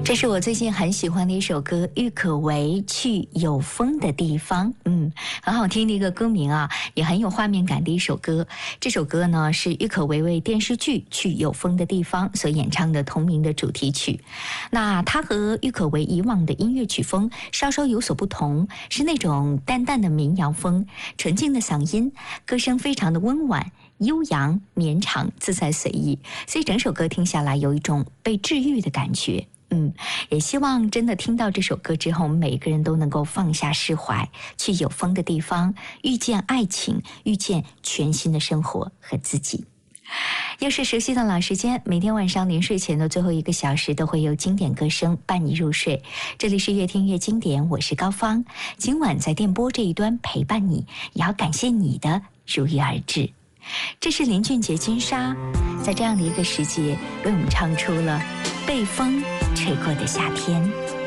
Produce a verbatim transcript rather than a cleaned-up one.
这是我最近很喜欢的一首歌，郁可唯《去有风的地方》。嗯，很好听的一个歌名啊，也很有画面感的一首歌。这首歌呢是郁可唯为电视剧《去有风的地方》所演唱的同名的主题曲。那它和郁可唯以往的音乐曲风稍稍有所不同，是那种淡淡的民谣风，纯净的嗓音，歌声非常的温婉。悠扬绵长，自在随意，所以整首歌听下来有一种被治愈的感觉。嗯，也希望真的听到这首歌之后，每个人都能够放下释怀，去有风的地方，遇见爱情，遇见全新的生活和自己。又是熟悉的老时间，每天晚上临睡前的最后一个小时都会有经典歌声伴你入睡。这里是越听越经典，我是高芳，今晚在电波这一端陪伴你，也要感谢你的如约而至。这是林俊杰金莎在这样的一个时节为我们唱出了被风吹过的夏天。